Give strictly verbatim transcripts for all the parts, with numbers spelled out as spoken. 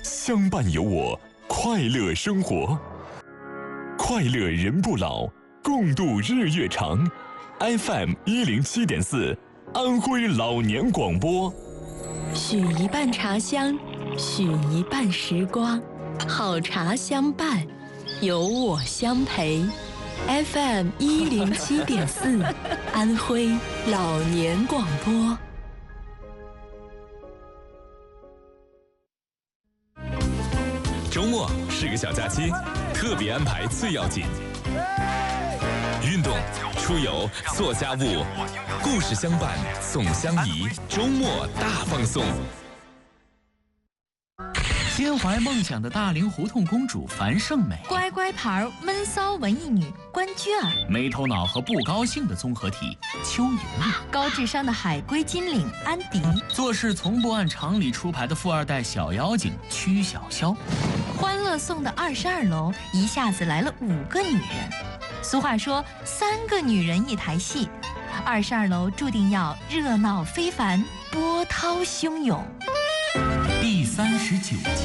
相伴有我，快乐生活。快乐人不老，共度日月长。F M 一零七点四，安徽老年广播。 许一半茶香，许一半时光，好茶相伴，有我相陪。F M 一零七点四，安徽老年广播。 周末是个小假期，特别安排最要紧。运动、出游、做家务，故事相伴，总相宜。周末大放送。 心怀梦想的大龄胡同公主樊胜美， 乖乖牌闷骚文艺女关雎尔， 没头脑和不高兴的综合体邱莹莹， 高智商的海归金领安迪， 做事从不按常理出牌的富二代小妖精曲筱绡， 欢乐颂的二十二楼一下子来了五个女人。俗话说三个女人一台戏，二十二楼注定要热闹非凡，波涛汹涌。 第三十九集，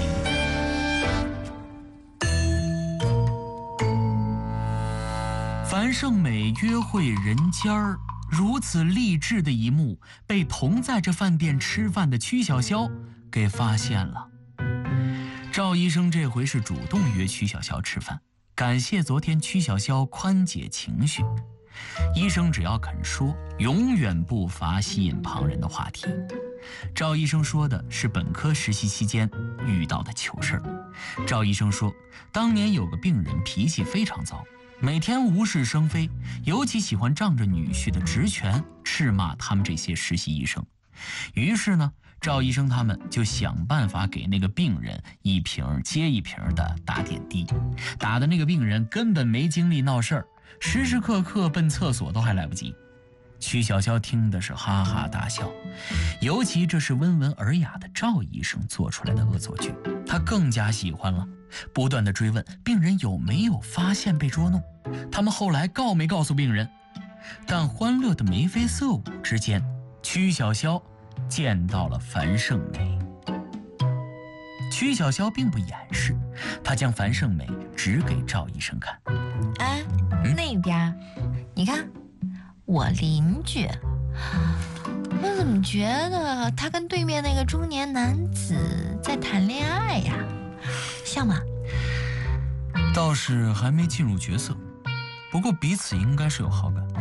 樊胜美约会人间儿，如此励志的一幕被同在这饭店吃饭的曲筱绡给发现了。赵医生这回是主动约曲筱绡吃饭，感谢昨天曲筱绡宽解情绪。医生只要肯说，永远不乏吸引旁人的话题。赵医生说的是本科实习期间遇到的糗事儿。赵医生说，当年有个病人脾气非常糟，每天无事生非，尤其喜欢仗着女婿的职权斥骂他们这些实习医生。于是呢，赵医生他们就想办法给那个病人一瓶接一瓶的打点滴，打的那个病人根本没精力闹事儿，时时刻刻奔厕所都还来不及。曲筱绡听的是哈哈大笑，尤其这是温文尔雅的赵医生做出来的恶作剧，他更加喜欢了，不断的追问病人有没有发现被捉弄，他们后来告没告诉病人。但欢乐的眉飞色舞之间，曲筱绡见到了樊胜美。曲筱绡并不掩饰，她将樊胜美指给赵医生看。 哎，嗯、那边，你看，我邻居，我怎么觉得他跟对面那个中年男子在谈恋爱呀？像吗？ 倒是还没进入角色，不过彼此应该是有好感。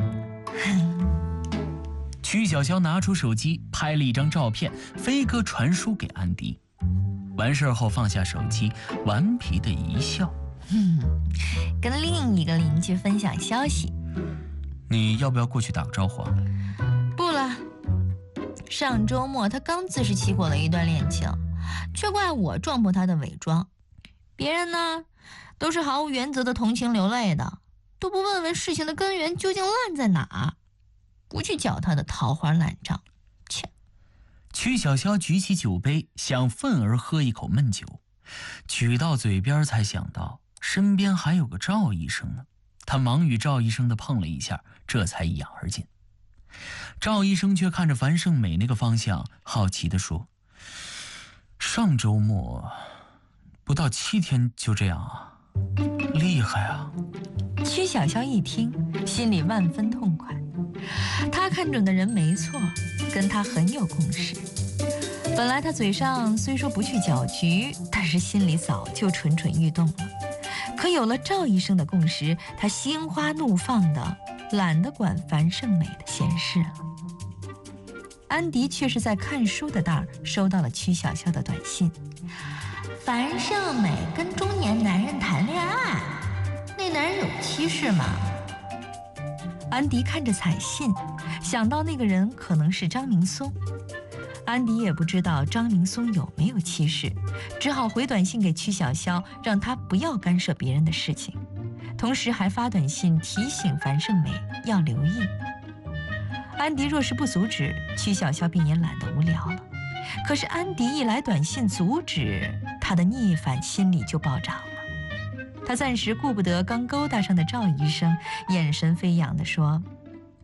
曲筱绡拿出手机拍了一张照片，飞鸽传书给安迪。完事后放下手机，顽皮的一笑。 嗯，跟另一个邻居分享消息。 你要不要过去打个招呼啊？ 不了。上周末他刚自食其果了一段恋情，却怪我撞破他的伪装。别人呢，都是毫无原则的同情流泪的，都不问问事情的根源究竟烂在哪，不去搅他的桃花烂账。切！ 曲筱绡举起酒杯，想愤而喝一口闷酒，举到嘴边才想到身边还有个赵医生呢。他忙与赵医生的碰了一下，这才一仰而尽。赵医生却看着樊胜美那个方向，好奇地说：“上周末不到七天就这样啊，厉害啊！” 曲筱绡一听，心里万分痛快。他看准的人没错，跟他很有共识。本来他嘴上虽说不去搅局，但是心里早就蠢蠢欲动了。可有了赵医生的共识，他心花怒放的，懒得管樊胜美的闲事了。安迪却是在看书的当儿收到了曲筱绡的短信：樊胜美跟中年男人谈恋爱，那男人有妻室吗？安迪看着彩信，想到那个人可能是张明松。安迪也不知道张明松有没有妻室，只好回短信给曲筱绡，让她不要干涉别人的事情，同时还发短信提醒樊胜美要留意。安迪若是不阻止，曲筱绡便也懒得无聊了。可是安迪一来短信阻止，她的逆反心理就暴涨了。他暂时顾不得刚勾搭上的赵医生，眼神飞扬地说：“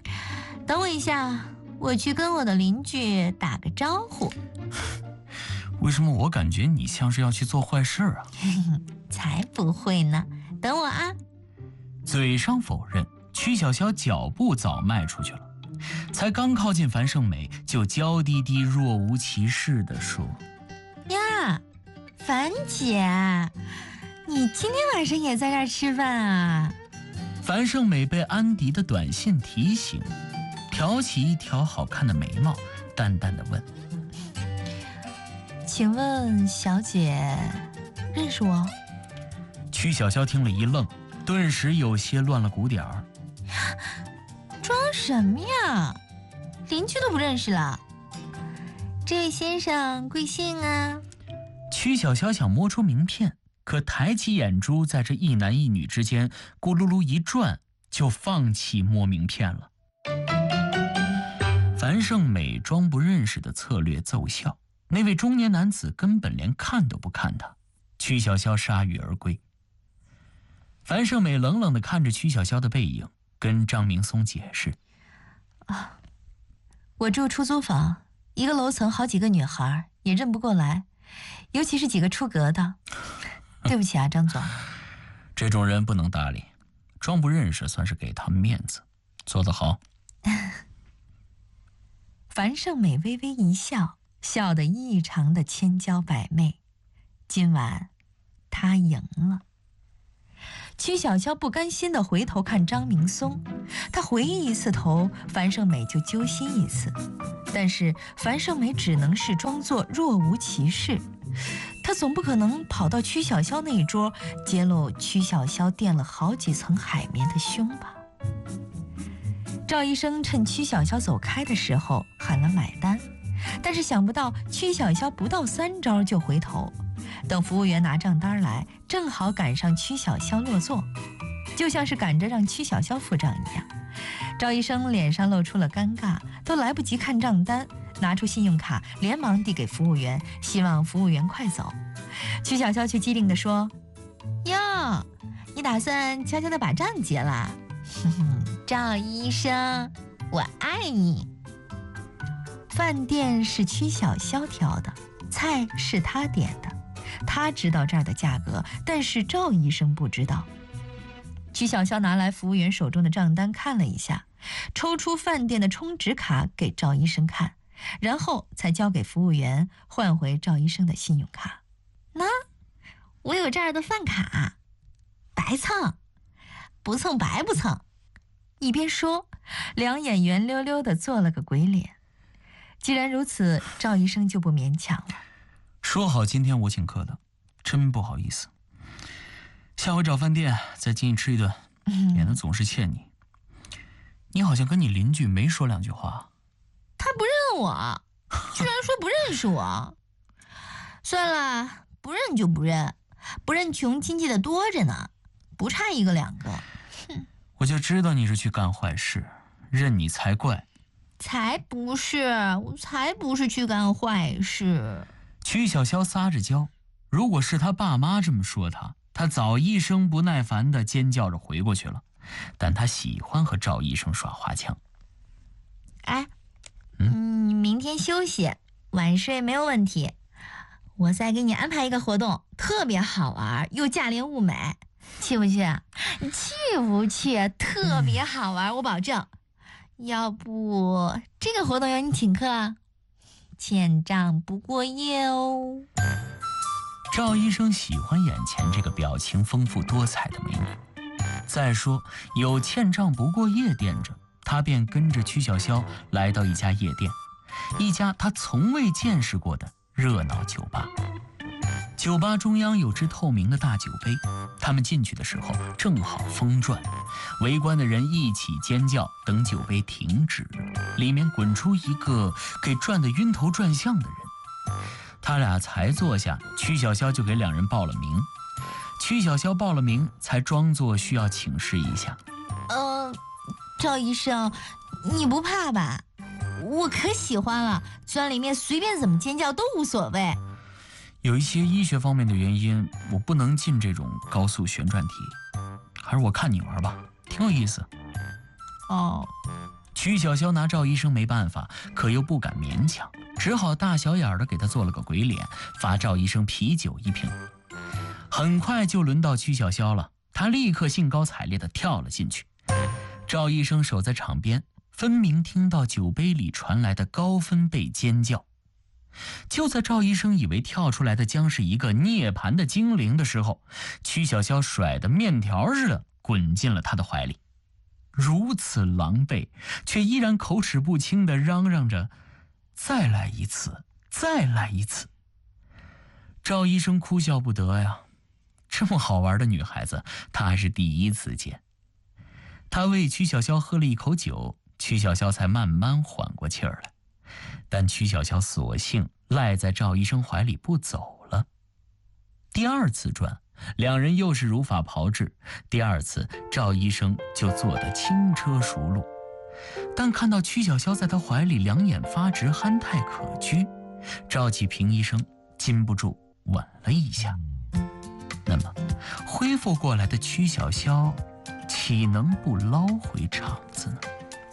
等我一下，我去跟我的邻居打个招呼。” 为什么我感觉你像是要去做坏事啊？ 才不会呢，等我啊。 嘴上否认，曲小潇脚步早迈出去了，才刚靠近樊胜美，就娇滴滴若无其事地说： 呀，樊姐，你今天晚上也在这儿吃饭啊？ 樊胜美被安迪的短信提醒，挑起一条好看的眉毛，淡淡地问： 请问小姐认识我？ 曲小潇听了一愣，顿时有些乱了鼓点儿。 装什么呀？邻居都不认识了。这位先生贵姓啊？ 曲小潇想摸出名片，可抬起眼珠在这一男一女之间咕噜噜一转，就放弃摸名片了。樊胜美装不认识的策略奏效，那位中年男子根本连看都不看他，曲小潇铩羽而归。樊胜美冷冷地看着曲小潇的背影，跟张明松解释： 啊，我住出租房，一个楼层好几个女孩，也认不过来，尤其是几个出阁的。对不起啊，张总。 这种人不能搭理，装不认识算是给他们面子，做得好。 樊胜美微微一笑，笑得异常的千娇百媚。今晚她赢了。曲小潇不甘心地回头看张明松，他回忆一次头，樊胜美就揪心一次，但是樊胜美只能是装作若无其事。他总不可能跑到曲小潇那一桌，揭露曲小潇垫了好几层海绵的胸吧。赵医生趁曲小潇走开的时候喊了买单，但是想不到曲小潇不到三招就回头，等服务员拿账单来，正好赶上曲小潇落座，就像是赶着让曲小潇付账一样。赵医生脸上露出了尴尬，都来不及看账单，拿出信用卡连忙递给服务员，希望服务员快走。曲小潇却机灵地说：哟，你打算悄悄地把账结了？哼哼，赵医生，我爱你。饭店是曲小潇挑的，菜是他点的，他知道这儿的价格，但是赵医生不知道。曲小潇拿来服务员手中的账单看了一下，抽出饭店的充值卡给赵医生看，然后才交给服务员，换回赵医生的信用卡。那我有这儿的饭卡，白蹭，不蹭白不蹭。一边说，两眼圆溜溜地做了个鬼脸。既然如此，赵医生就不勉强了。 说好今天我请客的，真不好意思。下回找饭店再请你吃一顿，免得总是欠你。你好像跟你邻居没说两句话。 他不认我，居然说不认识我。算了，不认就不认，不认穷亲戚的多着呢，不差一个两个。哼， 我就知道你是去干坏事，认你才怪。 才不是，我才不是去干坏事。 曲小潇撒着娇，如果是他爸妈这么说他，他早一声不耐烦地尖叫着回过去了。但他喜欢和赵医生耍花枪。哎，嗯，你明天休息，晚睡没有问题。我再给你安排一个活动，特别好玩，又价廉物美，去不去？你去不去？特别好玩，我保证。要不这个活动由你请客，欠账不过夜哦。赵医生喜欢眼前这个表情丰富多彩的美女。再说有欠账不过夜垫着，他便跟着曲小潇来到一家夜店，一家他从未见识过的热闹酒吧。酒吧中央有只透明的大酒杯，他们进去的时候正好风转，围观的人一起尖叫，等酒杯停止，里面滚出一个给转得晕头转向的人。他俩才坐下，曲小潇就给两人报了名。曲小潇报了名，才装作需要请示一下。呃，赵医生，你不怕吧？我可喜欢了，钻里面随便怎么尖叫都无所谓。有一些医学方面的原因，我不能进这种高速旋转题，还是我看你玩吧，挺有意思。哦，曲小潇拿赵医生没办法，可又不敢勉强， 只好大小眼的给他做了个鬼脸，罚赵医生啤酒一瓶。很快就轮到曲小潇了，他立刻兴高采烈地跳了进去。赵医生守在场边，分明听到酒杯里传来的高分贝尖叫。就在赵医生以为跳出来的将是一个涅槃的精灵的时候，曲小潇甩得面条似的滚进了他的怀里，如此狼狈，却依然口齿不清地嚷嚷着再来一次，再来一次。赵医生哭笑不得呀，这么好玩的女孩子他还是第一次见。他喂曲小潇喝了一口酒，曲小潇才慢慢缓过气儿来，但曲小潇索性赖在赵医生怀里不走了。第二次转，两人又是如法炮制，第二次赵医生就做得轻车熟路，但看到曲小潇在他怀里两眼发直，憨态可掬，赵启平医生禁不住吻了一下。那么恢复过来的曲小潇岂能不捞回场子呢？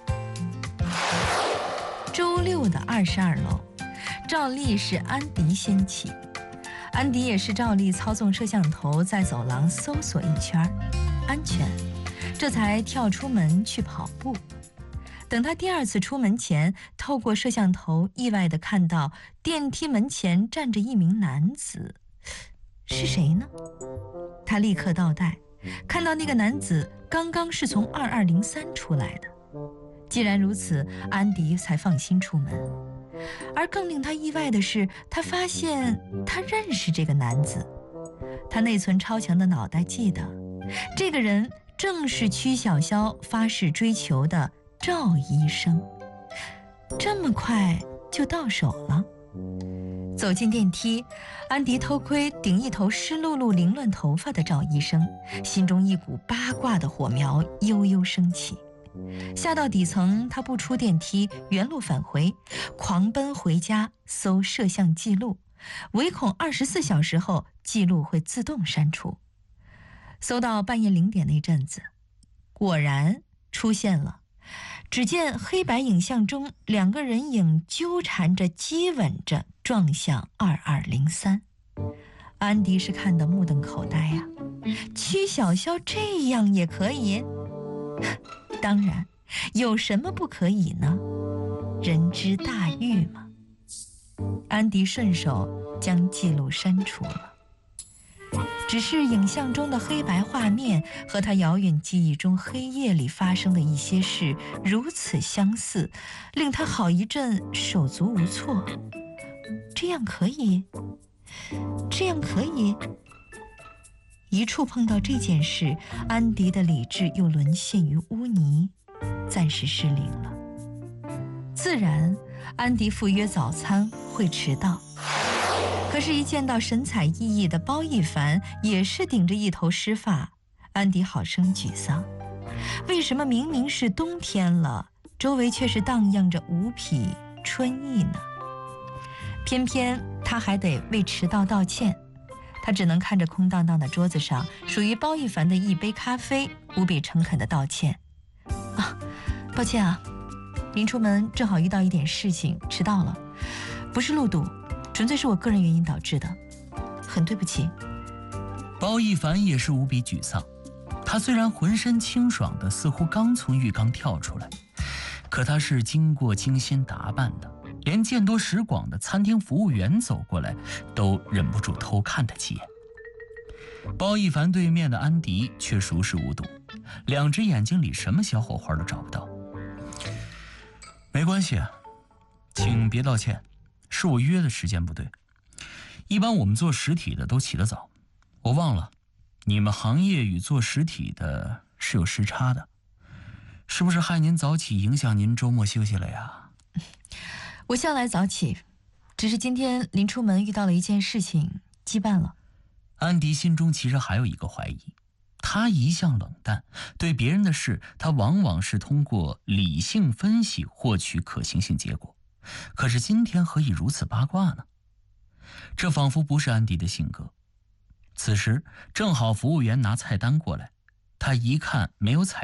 周六的二十二楼，照例是安迪先起。安迪也是照例操纵摄像头在走廊搜索一圈，安全，这才跳出门去跑步。等他第二次出门前，透过摄像头意外地看到电梯门前站着一名男子，是谁呢？他立刻倒带，看到那个男子刚刚是从二二零三出来的。既然如此，安迪才放心出门。而更令他意外的是，他发现他认识这个男子。他内存超强的脑袋记得，这个人正是曲小潇发誓追求的赵医生。这么快就到手了。走进电梯，安迪偷窥顶一头湿漉漉凌乱头发的赵医生，心中一股八卦的火苗悠悠升起。下到底层，他不出电梯，原路返回，狂奔回家搜摄像记录，唯恐二十四小时后记录会自动删除。搜到半夜零点那阵子，果然出现了。只见黑白影像中，两个人影纠缠着、激吻着撞向二二零三。安迪是看得目瞪口呆呀、啊！曲小潇这样也可以？当然，有什么不可以呢？人之大欲嘛。安迪顺手将记录删除了。只是影像中的黑白画面和他遥远记忆中黑夜里发生的一些事如此相似，令他好一阵手足无措。这样可以？这样可以？一触碰到这件事，安迪的理智又沦陷于污泥，暂时失灵了。自然，安迪赴约早餐会迟到。可是，一见到神采奕奕的包奕凡，也是顶着一头湿发，安迪好生沮丧。为什么明明是冬天了，周围却是荡漾着无匹春意呢？偏偏他还得为迟到道歉，他只能看着空荡荡的桌子上属于包奕凡的一杯咖啡，无比诚恳地道歉。啊，抱歉啊，临出门正好遇到一点事情，迟到了，不是路堵，纯粹是我个人原因导致的，很对不起。 包奕凡也是无比沮丧，他虽然浑身清爽的，似乎刚从浴缸跳出来，可他是经过精心打扮的，连见多识广的餐厅服务员走过来都忍不住偷看他几眼。包奕凡对面的安迪却熟视无睹，两只眼睛里什么小火花都找不到。没关系，请别道歉，是我约的时间不对。一般我们做实体的都起得早，我忘了，你们行业与做实体的是有时差的，是不是害您早起影响您周末休息了呀？ 我向来早起，只是今天临出门遇到了一件事情，羁绊了。 安迪心中其实还有一个怀疑，他一向冷淡，对别人的事他往往是通过理性分析获取可行性结果，可是今天何以如此八卦呢？这仿佛不是安迪的性格。此时正好服务员拿菜单过来，他一看没有彩照，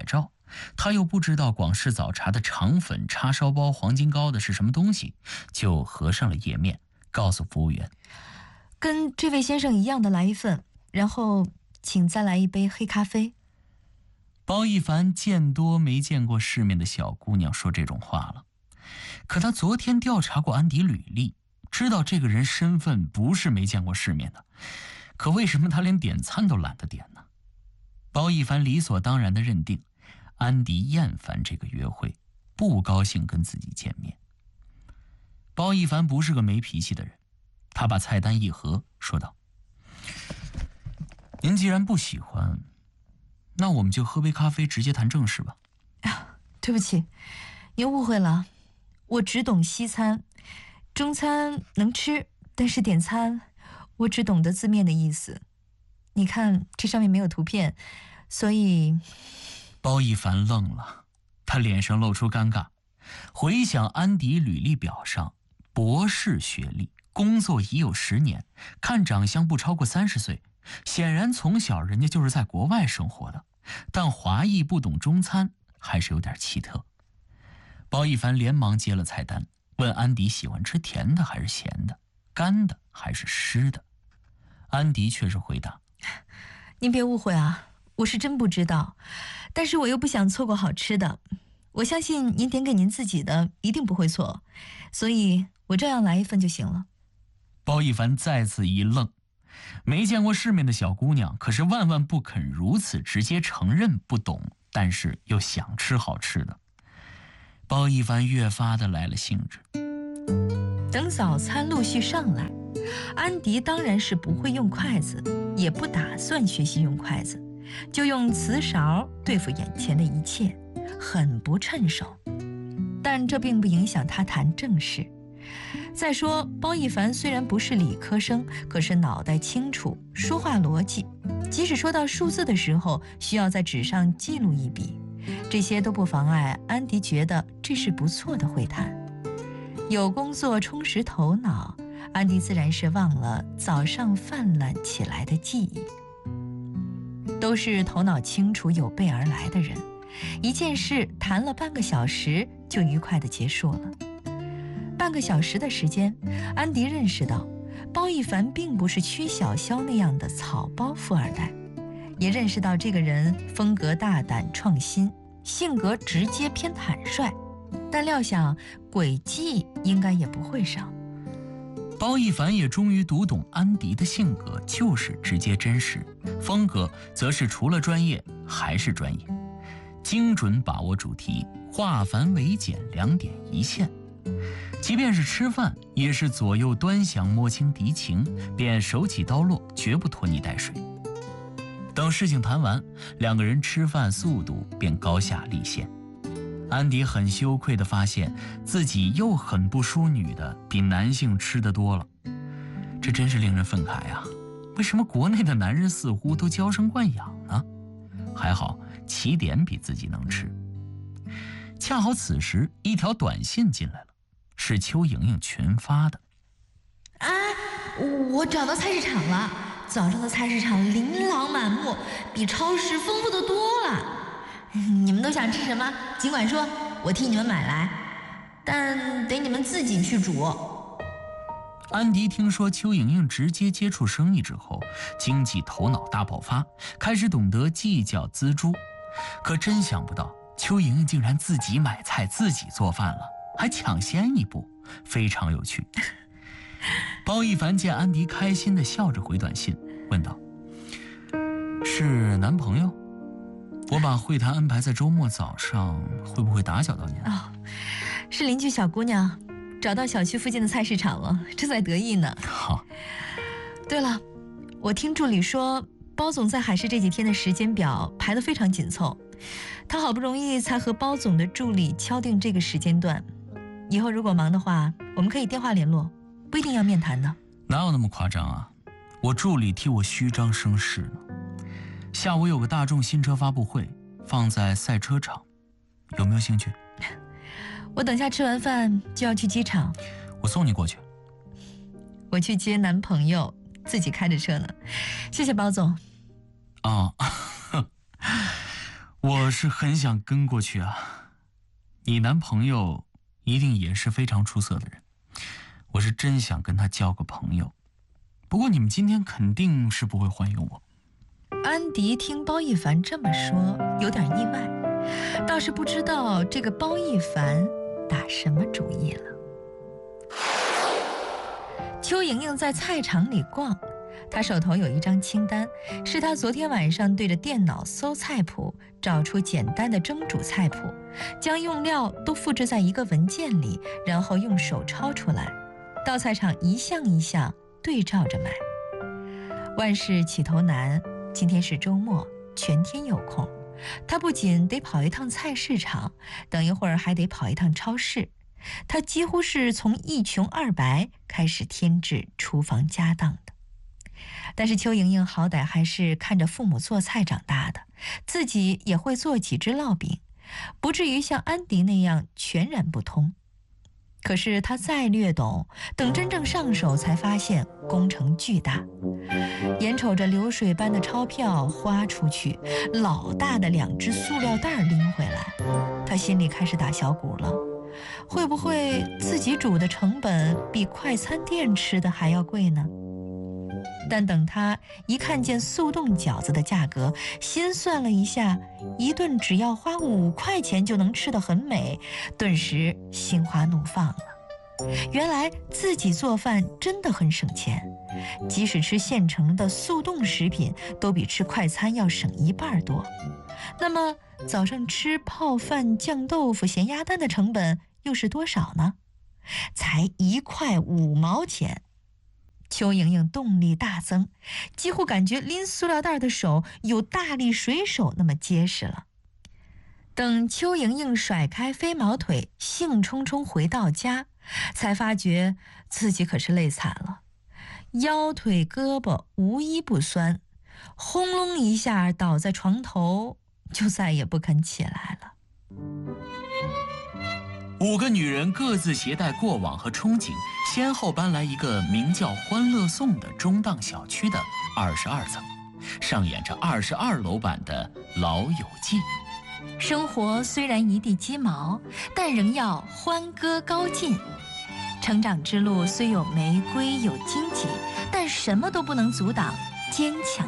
他又不知道广式早茶的肠粉、叉烧包、黄金糕的是什么东西，就合上了页面，告诉服务员： 跟这位先生一样的来一份，然后请再来一杯黑咖啡。 包一凡见多没见过世面的小姑娘说这种话了，可她昨天调查过安迪履历，知道这个人身份不是没见过世面的，可为什么她连点餐都懒得点呢？包一凡理所当然地认定安迪厌烦这个约会，不高兴跟自己见面。包一凡不是个没脾气的人，他把菜单一合，说道：您既然不喜欢，那我们就喝杯咖啡，直接谈正事吧。 啊，对不起，您误会了，我只懂西餐，中餐能吃，但是点餐我只懂得字面的意思。你看这上面没有图片，所以…… 包一凡愣了，他脸上露出尴尬，回想安迪履历表上博士学历，工作已有十年，看长相不超过三十岁，显然从小人家就是在国外生活的，但华裔不懂中餐还是有点奇特。包一凡连忙接了菜单，问安迪喜欢吃甜的还是咸的，干的还是湿的。安迪却是回答： 您别误会啊，我是真不知道，但是我又不想错过好吃的，我相信您点给您自己的一定不会错，所以我照样来一份就行了。 包一凡再次一愣，没见过世面的小姑娘可是万万不肯如此直接承认不懂，但是又想吃好吃的。包一凡越发的来了兴致。 等早餐陆续上来，安迪当然是不会用筷子，也不打算学习用筷子，就用瓷勺对付眼前的一切，很不趁手。但这并不影响他谈正事。再说，包一凡虽然不是理科生，可是脑袋清楚，说话逻辑，即使说到数字的时候，需要在纸上记录一笔，这些都不妨碍安迪觉得这是不错的会谈。有工作充实头脑，安迪自然是忘了早上泛滥起来的记忆。都是头脑清楚有备而来的人，一件事谈了半个小时就愉快地结束了。半个小时的时间，安迪认识到包一凡并不是曲小潇那样的草包富二代，也认识到这个人风格大胆创新，性格直接偏坦率，但料想诡计应该也不会少。 包一凡也终于读懂安迪的性格就是直接真实，风格则是除了专业还是专业，精准把握主题，化繁为简，两点一线。即便是吃饭，也是左右端详，摸清敌情，便手起刀落，绝不拖泥带水。等事情谈完，两个人吃饭速度便高下立现。安迪很羞愧地发现自己又很不淑女的比男性吃得多了，这真是令人愤慨啊！为什么国内的男人似乎都娇生惯养呢？还好起点比自己能吃。恰好此时一条短信进来了，是邱莹莹群发的。 啊，我找到菜市场了，早上的菜市场琳琅满目，比超市丰富的多了。你们都想吃什么尽管说，我替你们买来，但得你们自己去煮。 安迪听说邱莹莹直接接触生意之后，经济头脑大爆发，开始懂得计较锱铢。可真想不到邱莹莹竟然自己买菜自己做饭了，还抢先一步，非常有趣。包一凡见安迪开心地笑着回短信，问道：是男朋友？我把会谈安排在周末早上，会不会打搅到您？ 哦，是邻居小姑娘，找到小区附近的菜市场了，正在得意呢。 好。 对了，我听助理说，包总在海市这几天的时间表排得非常紧凑，他好不容易才和包总的助理敲定这个时间段。以后如果忙的话，我们可以电话联络，不一定要面谈的。 哪有那么夸张啊？我助理替我虚张声势呢。下午有个大众新车发布会，放在赛车场，有没有兴趣？ 我等下吃完饭就要去机场。 我送你过去。 我去接男朋友，自己开着车呢。谢谢包总。 哦， 我是很想跟过去啊。你男朋友一定也是非常出色的人，我是真想跟他交个朋友。不过你们今天肯定是不会欢迎我。 安迪听包奕凡这么说，有点意外，倒是不知道这个包奕凡打什么主意了。邱莹莹在菜场里逛，她手头有一张清单，是她昨天晚上对着电脑搜菜谱，找出简单的蒸煮菜谱，将用料都复制在一个文件里，然后用手抄出来，到菜场一项一项对照着买。万事起头难，今天是周末，全天有空，她不仅得跑一趟菜市场，等一会儿还得跑一趟超市。她几乎是从一穷二白开始添置厨房家当的。但是邱莹莹好歹还是看着父母做菜长大的，自己也会做几只烙饼，不至于像安迪那样全然不通。可是她再略懂，等真正上手才发现工程巨大。眼瞅着流水般的钞票花出去，老大的两只塑料袋拎回来，她心里开始打小鼓了。会不会自己煮的成本比快餐店吃的还要贵呢？但等他一看见速冻饺子的价格，心算了一下，一顿只要花五块钱就能吃得很美，顿时心花怒放了。原来自己做饭真的很省钱，即使吃现成的速冻食品，都比吃快餐要省一半多。那么早上吃泡饭、酱豆腐、咸鸭蛋的成本又是多少呢？才一块五毛钱。邱莹莹动力大增，几乎感觉拎塑料袋的手有大力水手那么结实了。等邱莹莹甩开飞毛腿，兴冲冲回到家，才发觉自己可是累惨了，腰腿胳膊无一不酸，轰隆一下倒在床头，就再也不肯起来了。 五个女人各自携带过往和憧憬，先后搬来一个名叫欢乐颂的中档小区的二十二层，上演着二十二楼版的《老友记》。 生活虽然一地鸡毛，但仍要欢歌高进。成长之路虽有玫瑰有荆棘，但什么都不能阻挡坚强